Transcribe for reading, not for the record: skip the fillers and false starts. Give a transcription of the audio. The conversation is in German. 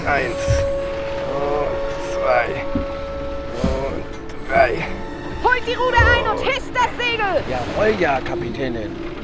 1 und 2 und 3. Holt die Ruder ein und hisst das Segel! Jawohl, ja, Kapitänin.